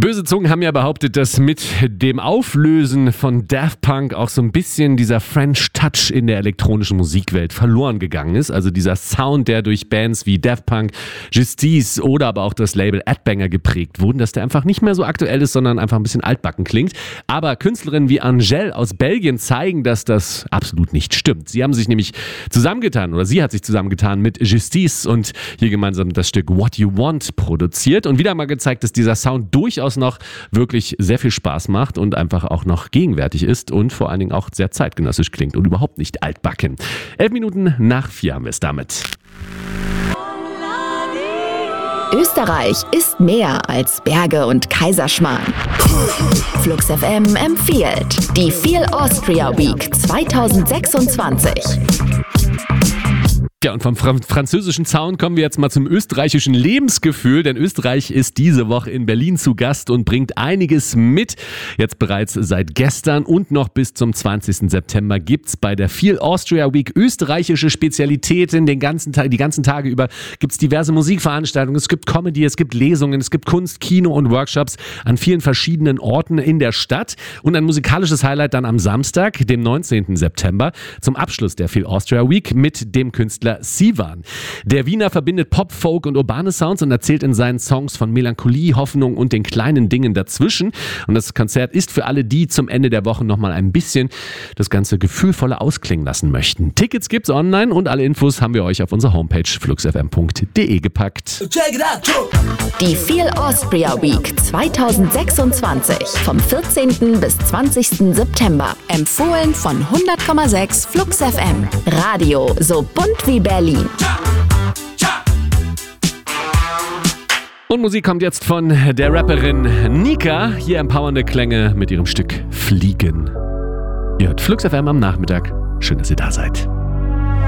Böse Zungen haben ja behauptet, dass mit dem Auflösen von Daft Punk auch so ein bisschen dieser French Touch in der elektronischen Musikwelt verloren gegangen ist. Also dieser Sound, der durch Bands wie Daft Punk, Justice oder aber auch das Label Adbanger geprägt wurden, dass der einfach nicht mehr so aktuell ist, sondern einfach ein bisschen altbacken klingt. Aber Künstlerinnen wie Angèle aus Belgien zeigen, dass das absolut nicht stimmt. Sie haben sich nämlich zusammengetan, oder sie hat sich zusammengetan mit Justice und hier gemeinsam das Stück What You Want produziert und wieder mal gezeigt, dass dieser Sound durchaus noch wirklich sehr viel Spaß macht und einfach auch noch gegenwärtig ist und vor allen Dingen auch sehr zeitgenössisch klingt und überhaupt nicht altbacken. 11 Minuten nach 4 haben wir es damit. Österreich ist mehr als Berge und Kaiserschmarrn. Flux FM empfiehlt die Feel Austria Week 2026. Ja, und vom französischen Sound kommen wir jetzt mal zum österreichischen Lebensgefühl, denn Österreich ist diese Woche in Berlin zu Gast und bringt einiges mit. Jetzt bereits seit gestern und noch bis zum 20. September gibt's bei der Feel Austria Week österreichische Spezialitäten. Die ganzen Tage über gibt's diverse Musikveranstaltungen, es gibt Comedy, es gibt Lesungen, es gibt Kunst, Kino und Workshops an vielen verschiedenen Orten in der Stadt. Und ein musikalisches Highlight dann am Samstag, dem 19. September, zum Abschluss der Feel Austria Week mit dem Künstler Sivan. Der Wiener verbindet Pop, Folk und urbane Sounds und erzählt in seinen Songs von Melancholie, Hoffnung und den kleinen Dingen dazwischen. Und das Konzert ist für alle, die zum Ende der Woche nochmal ein bisschen das Ganze gefühlvoller ausklingen lassen möchten. Tickets gibt's online und alle Infos haben wir euch auf unserer Homepage fluxfm.de gepackt. Die Feel Austria Week 2026 vom 14. bis 20. September. Empfohlen von 100,6 Flux FM. Radio so bunt wie Berlin. Und Musik kommt jetzt von der Rapperin Nika. Hier empowernde Klänge mit ihrem Stück Fliegen. Ihr hört Flux FM am Nachmittag. Schön, dass ihr da seid.